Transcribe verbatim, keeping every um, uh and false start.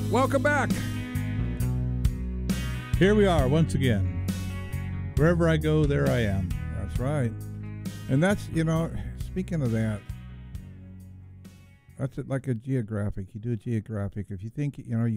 Welcome back. Here we are once again. Wherever I go, there I am. That's right. And that's, you know, speaking of that, that's it, like a geographic. You do a geographic. If you think, you know,